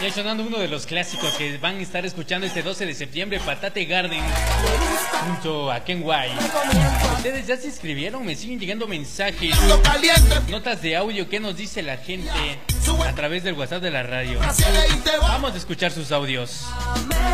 Ya sonando uno de los clásicos que van a estar escuchando este 12 de septiembre, Patate Garden, junto a Ken White. Ustedes ya se inscribieron, me siguen llegando mensajes, notas de audio que nos dice la gente a través del WhatsApp de la radio. Vamos a escuchar sus audios.